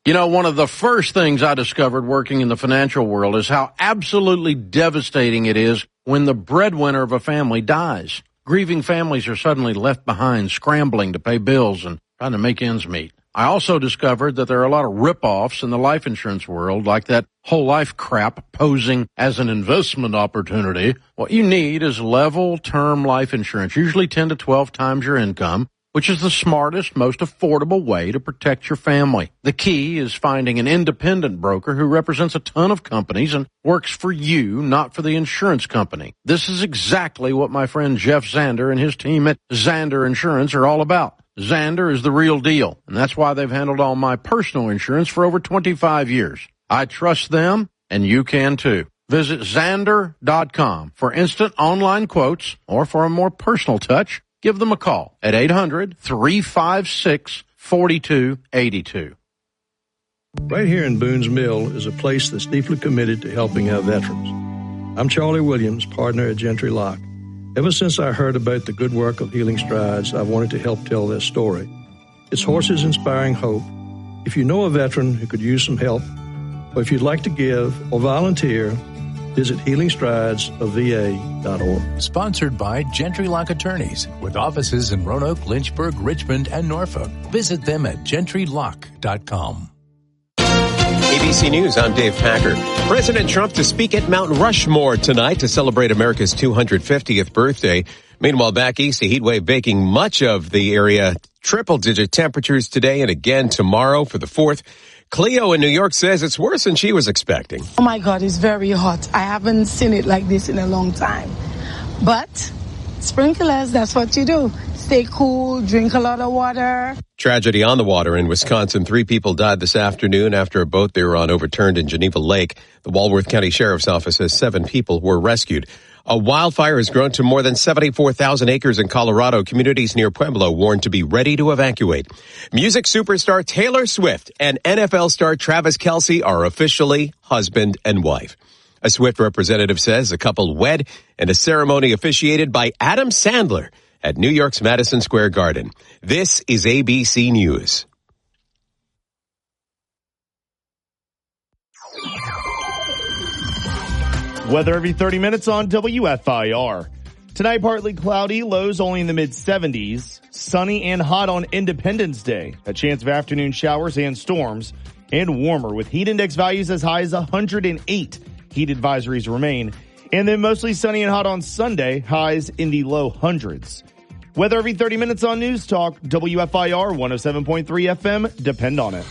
You know, one of the first things I discovered working in the financial world is how absolutely devastating it is when the breadwinner of a family dies. Grieving families are suddenly left behind, scrambling to pay bills and trying to make ends meet. I also discovered that there are a lot of rip-offs in the life insurance world, like that whole life crap posing as an investment opportunity. What you need is level term life insurance, usually 10 to 12 times your income, which is the smartest, most affordable way to protect your family. The key is finding an independent broker who represents a ton of companies and works for you, not for the insurance company. This is exactly what my friend Jeff Zander and his team at Zander Insurance are all about. Zander is the real deal, and that's why they've handled all my personal insurance for over 25 years. I trust them, and you can too. Visit Zander.com for instant online quotes, or for a more personal touch, give them a call at 800-356-4282. Right here in Boone's Mill is a place that's deeply committed to helping our veterans. I'm Charlie Williams, partner at Gentry Lock. Ever since I heard about the good work of Healing Strides, I've wanted to help tell their story. It's horses inspiring hope. If you know a veteran who could use some help, or if you'd like to give or volunteer, visit healingstridesofva.org. Sponsored by Gentry Lock Attorneys, with offices in Roanoke, Lynchburg, Richmond, and Norfolk. Visit them at gentrylock.com. ABC News, I'm Dave Packer. President Trump to speak at Mount Rushmore tonight to celebrate America's 250th birthday. Meanwhile, back east, a heat wave baking much of the area. Triple-digit temperatures today and again tomorrow for the 4th. Cleo in New York says it's worse than she was expecting. Oh my God, it's very hot. I haven't seen it like this in a long time. But sprinklers, that's what you do. Stay cool, drink a lot of water. Tragedy on the water in Wisconsin. 3 people died this afternoon after a boat they were on overturned in Geneva Lake. The Walworth County Sheriff's Office says 7 people were rescued. A wildfire has grown to more than 74,000 acres in Colorado. Communities near Pueblo warned to be ready to evacuate. Music superstar Taylor Swift and NFL star Travis Kelce are officially husband and wife. A Swift representative says the couple wed in a ceremony officiated by Adam Sandler at New York's Madison Square Garden. This is ABC News. Weather every 30 minutes on WFIR. Tonight, partly cloudy, lows only in the mid-70s. Sunny and hot on Independence Day. A chance of afternoon showers and storms. And warmer with heat index values as high as 108. Heat advisories remain. And then mostly sunny and hot on Sunday. Highs in the low hundreds. Weather every 30 minutes on News Talk. WFIR 107.3 FM. Depend on it.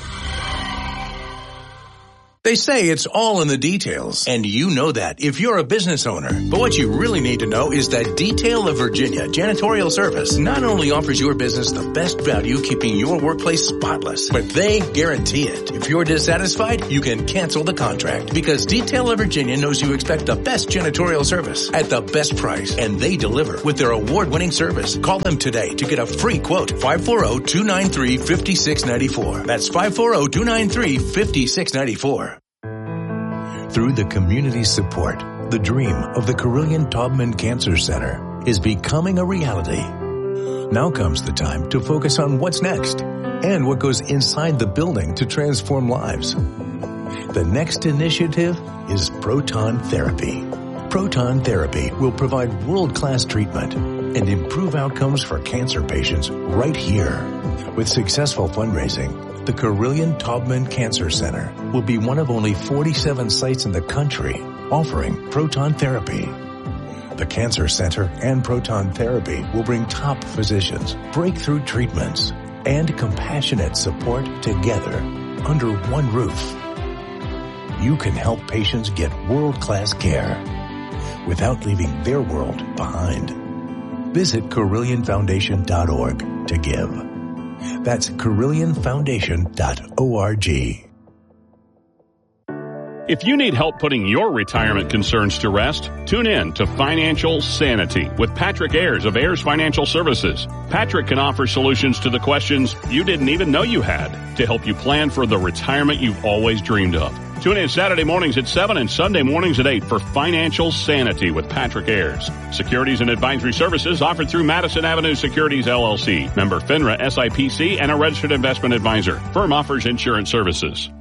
They say it's all in the details, and you know that if you're a business owner. But what you really need to know is that Detail of Virginia Janitorial Service not only offers your business the best value keeping your workplace spotless, but they guarantee it. If you're dissatisfied, you can cancel the contract because Detail of Virginia knows you expect the best janitorial service at the best price, and they deliver with their award-winning service. Call them today to get a free quote. 540-293-5694. That's 540-293-5694. Through the community support, the dream of the Carilion Taubman Cancer Center is becoming a reality. Now comes the time to focus on what's next and what goes inside the building to transform lives. The next initiative is proton therapy. Proton therapy will provide world-class treatment and improve outcomes for cancer patients right here. With successful fundraising, the Carilion Taubman Cancer Center will be one of only 47 sites in the country offering proton therapy. The Cancer Center and proton therapy will bring top physicians, breakthrough treatments, and compassionate support together under one roof. You can help patients get world-class care without leaving their world behind. Visit CarillionFoundation.org to give. That's CarillionFoundation.org. If you need help putting your retirement concerns to rest, tune in to Financial Sanity with Patrick Ayers of Ayers Financial Services. Patrick can offer solutions to the questions you didn't even know you had to help you plan for the retirement you've always dreamed of. Tune in Saturday mornings at 7 and Sunday mornings at 8 for Financial Sanity with Patrick Ayers. Securities and advisory services offered through Madison Avenue Securities, LLC. Member FINRA SIPC and a registered investment advisor. Firm offers insurance services.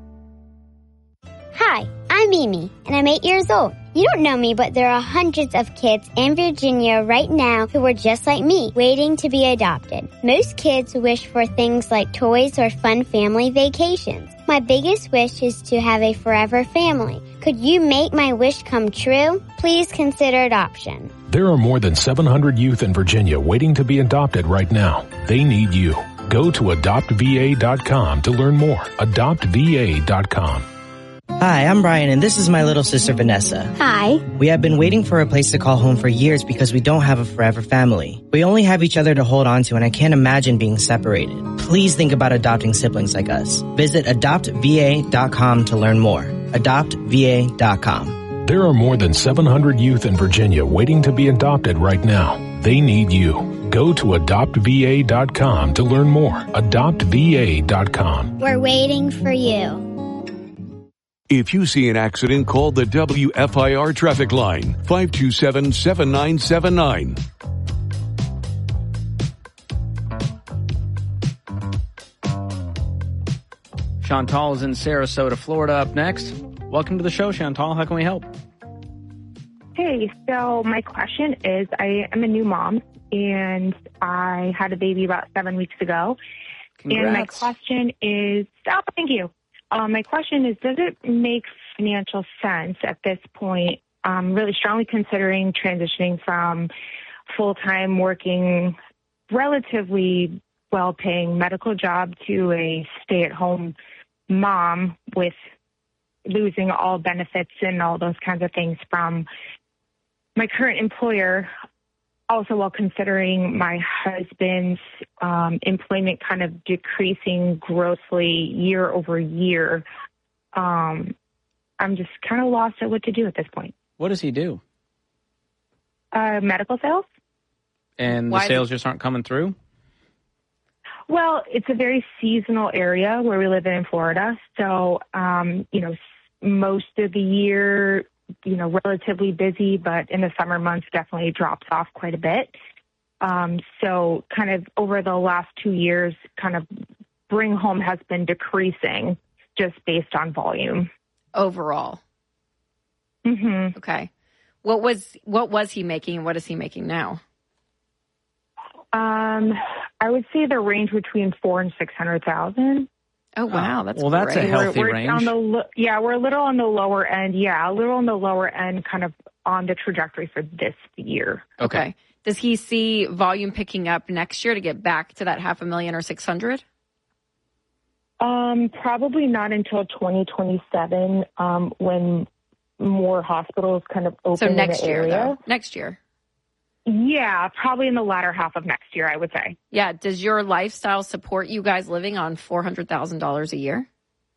Hi, I'm Mimi, and I'm 8 years old. You don't know me, but there are hundreds of kids in Virginia right now who are just like me, waiting to be adopted. Most kids wish for things like toys or fun family vacations. My biggest wish is to have a forever family. Could you make my wish come true? Please consider adoption. There are more than 700 youth in Virginia waiting to be adopted right now. They need you. Go to adoptva.com to learn more. Adoptva.com. Hi, I'm Brian, and this is my little sister, Vanessa. Hi. We have been waiting for a place to call home for years because we don't have a forever family. We only have each other to hold on to, and I can't imagine being separated. Please think about adopting siblings like us. Visit adoptva.com to learn more. Adoptva.com. There are more than 700 youth in Virginia waiting to be adopted right now. They need you. Go to adoptva.com to learn more. Adoptva.com. We're waiting for you. If you see an accident, call the WFIR traffic line, 527-7979. Chantal is in Sarasota, Florida, up next. Welcome to the show, Chantal. How can we help? Hey, so my question is, I am a new mom, and I had a baby about 7 weeks ago. Congrats. And my question is, thank you. My question is, does it make financial sense at this point, really strongly considering transitioning from full-time working, relatively well-paying medical job to a stay-at-home mom with losing all benefits and all those kinds of things from my current employer, also while considering my husband's employment kind of decreasing grossly year over year. I'm just kind of lost at what to do at this point. What does he do? Medical sales. And the sales just aren't coming through? Well, it's a very seasonal area where we live in Florida. So, most of the year, relatively busy, but in the summer months definitely drops off quite a bit. So kind of over the last 2 years, kind of bring home has been decreasing just based on volume. Overall. Mm-hmm. Okay. What was he making and what is he making now? I would say the range between $400,000 and $600,000. Oh, wow. That's well, that's great. a healthy we're range. We're a little on the lower end. Yeah, a little on the lower end, kind of on the trajectory for this year. Okay. Does he see volume picking up next year to get back to that $500,000 or $600,000? Probably not until 2027, when more hospitals kind of open So next in the year, area. though. Next year. Yeah, probably in the latter half of next year, I would say. Yeah. Does your lifestyle support you guys living on $400,000 a year?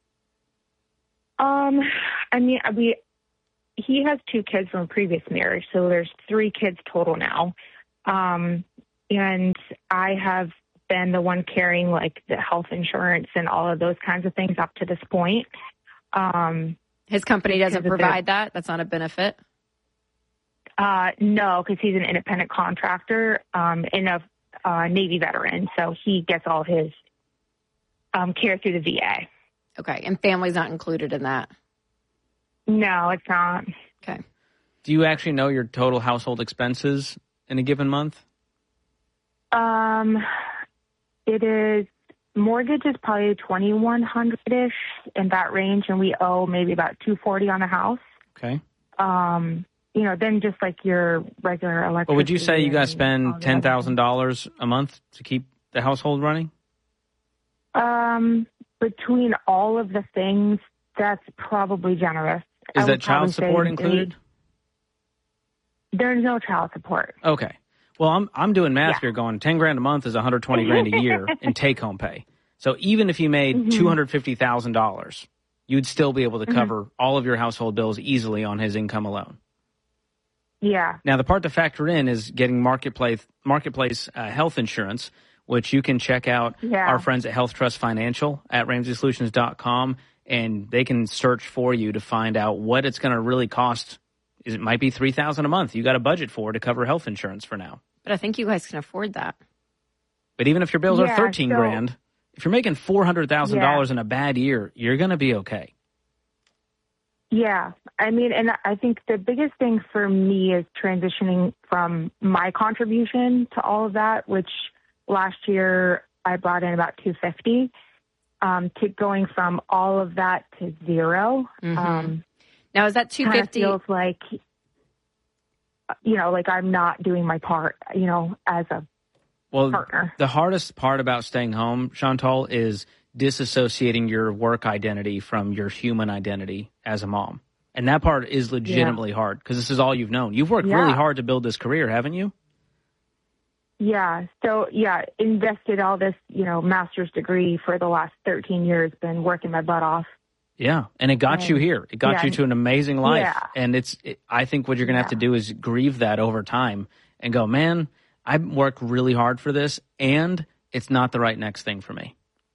He has 2 kids from a previous marriage, so there's 3 kids total now. And I have been the one carrying like the health insurance and all of those kinds of things up to this point. His company doesn't provide that? That's not a benefit? No, because he's an independent contractor and a Navy veteran, so he gets all his care through the VA. Okay, and family's not included in that? No, it's not. Okay. Do you actually know your total household expenses in a given month? It is, mortgage is probably $2,100-ish in that range, and we owe maybe about $240 on the house. Okay. Then just like your regular electricity. But would you say you guys spend $10,000 a month to keep the household running? Between all of the things, that's probably generous. Is that child support included? There's no child support. Okay. Well, I'm doing math here going $10,000 a month is $120,000 a year in take home pay. So even if you made $250,000, you'd still be able to cover all of your household bills easily on his income alone. Yeah. Now, the part to factor in is getting marketplace health insurance, which you can check out our friends at Health Trust Financial at RamseySolutions.com, and they can search for you to find out what it's going to really cost. It might be $3,000 a month. You got a budget for to cover health insurance for now. But I think you guys can afford that. But even if your bills are $13,000, if you're making $400,000 in a bad year, you're going to be okay. Yeah. I mean, and I think the biggest thing for me is transitioning from my contribution to all of that, which last year I brought in about $250, to going from all of that to zero. Now, is that $250? Feels like, like I'm not doing my part, as a partner. The hardest part about staying home, Chantal, is disassociating your work identity from your human identity as a mom. And that part is legitimately hard because this is all you've known. You've worked really hard to build this career, haven't you? Yeah. So, invested all this, master's degree for the last 13 years, been working my butt off. Yeah. And it got you here. It got you to an amazing life. Yeah. And I think what you're going to have to do is grieve that over time and go, man, I worked really hard for this and it's not the right next thing for me.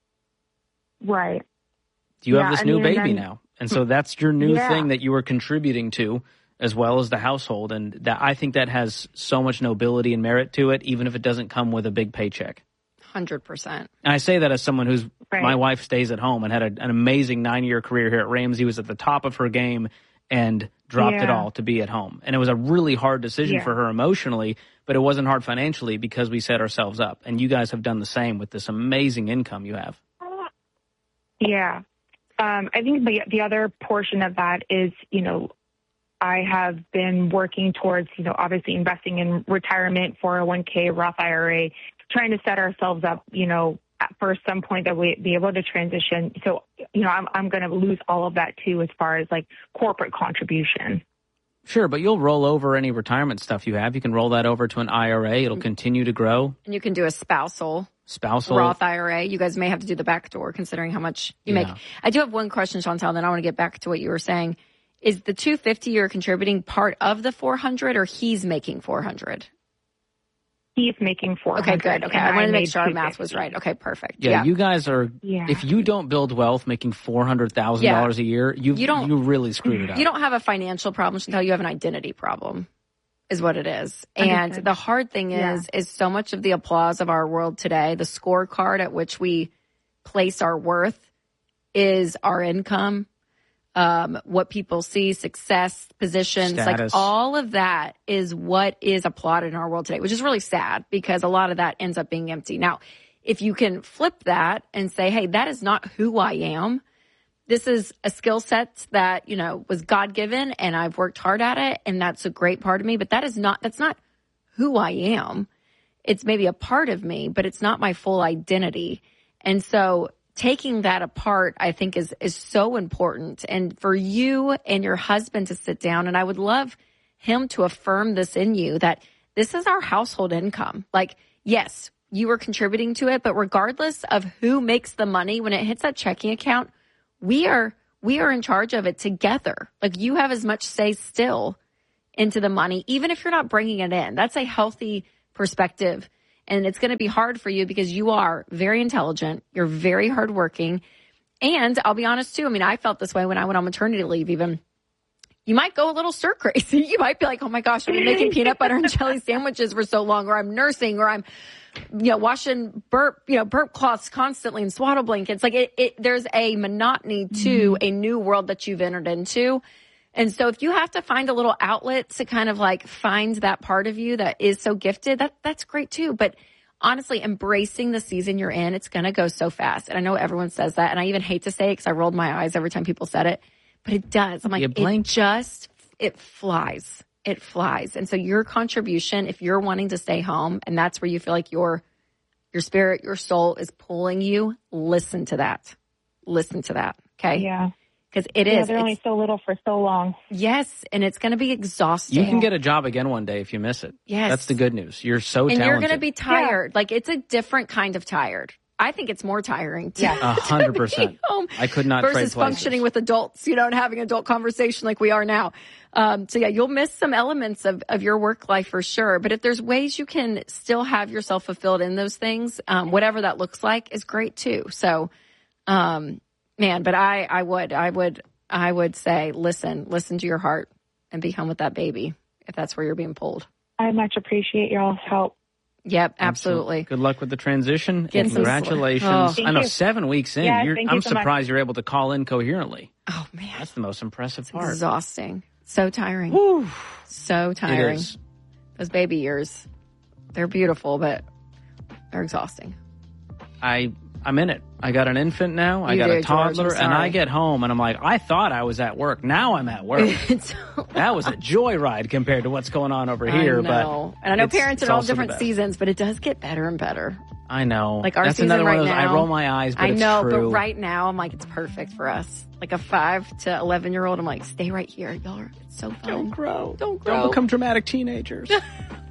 Right. You have this new baby now. And so that's your new thing that you are contributing to as well as the household. And that I think that has so much nobility and merit to it, even if it doesn't come with a big paycheck. 100%. And I say that as someone who's, my wife stays at home and had an amazing 9-year career here at Ramsey, was at the top of her game and dropped it all to be at home. And it was a really hard decision for her emotionally, but it wasn't hard financially because we set ourselves up. And you guys have done the same with this amazing income you have. Yeah. I think the other portion of that is, I have been working towards, obviously investing in retirement, 401k, Roth IRA, trying to set ourselves up, for some point that we be able to transition. So, I'm going to lose all of that too, as far as like corporate contribution. Sure, but you'll roll over any retirement stuff you have. You can roll that over to an IRA. It'll continue to grow. And you can do a spousal Roth IRA. You guys may have to do the back door considering how much you make. I do have one question, Chantal, then I want to get back to what you were saying. Is the $250 you're contributing part of the $400 or he's making $400? He's making $400. Okay, good. Okay, I wanted to make sure our math was right. Okay, perfect. Yeah, you guys are, if you don't build wealth making $400,000 a year, you really screwed it up. You don't have a financial problem, Chantal. You have an identity problem is what it is. And the hard thing is so much of the applause of our world today, the scorecard at which we place our worth is our income, what people see, success, positions, status. like all of that is what is applauded in our world today, which is really sad because a lot of that ends up being empty. Now, if you can flip that and say, hey, that is not who I am. This is a skill set that, was God-given and I've worked hard at it and that's a great part of me, but that's not who I am. It's maybe a part of me, but it's not my full identity. And so taking that apart, I think is so important. And for you and your husband to sit down, and I would love him to affirm this in you, that this is our household income. Like, yes, you are contributing to it, but regardless of who makes the money, when it hits that checking account, we are in charge of it together. Like you have as much say still into the money, even if you're not bringing it in. That's a healthy perspective. And it's going to be hard for you because you are very intelligent. You're very hardworking. And I'll be honest too. I mean, I felt this way when I went on maternity leave even. You might go a little stir crazy. You might be like, oh my gosh, I've been making peanut butter and jelly sandwiches for so long, or I'm nursing, or I'm, washing burp cloths constantly and swaddle blankets. Like there's a monotony to a new world that you've entered into. And so if you have to find a little outlet to kind of like find that part of you that is so gifted, that's great too. But honestly, embracing the season you're in, it's going to go so fast. And I know everyone says that. And I even hate to say it because I rolled my eyes every time people said it, but it does. I'm like, it flies. It flies. And so your contribution, if you're wanting to stay home and that's where you feel like your spirit, your soul is pulling you, listen to that. Listen to that. Okay. Yeah. Because it is. They're only so little for so long. Yes. And it's going to be exhausting. You can get a job again one day if you miss it. Yes. That's the good news. You're so talented. And you're going to be tired. Yeah. Like it's a different kind of tired. I think it's more tiring to 100%. I could not trade versus places. functioning with adults, and having an adult conversation like we are now. So you'll miss some elements of your work life for sure. But if there's ways you can still have yourself fulfilled in those things, whatever that looks like is great too. So, but I would say, listen to your heart and be home with that baby if that's where you're being pulled. I much appreciate y'all's help. Yep, absolutely. Good luck with the transition. Get Congratulations. Oh. I know 7 weeks in. Yeah, I'm surprised you're able to call in coherently. Oh, man. That's the most impressive part. Exhausting. So tiring. Whew. So tiring. It is. Those baby years, they're beautiful, but they're exhausting. I'm in it. I got an infant now. I got a toddler, George, and I get home, and I'm like, I thought I was at work. Now I'm at work. That was a joyride compared to what's going on over here. And I know parents are all different seasons, but it does get better and better. I know. Like our That's season another right one of those, now. I roll my eyes, but I know, it's true. but right now I'm like, it's perfect for us. Like a 5 to 11-year-old, I'm like, stay right here. Y'all are so fun. Don't grow. Don't grow. Don't become dramatic teenagers.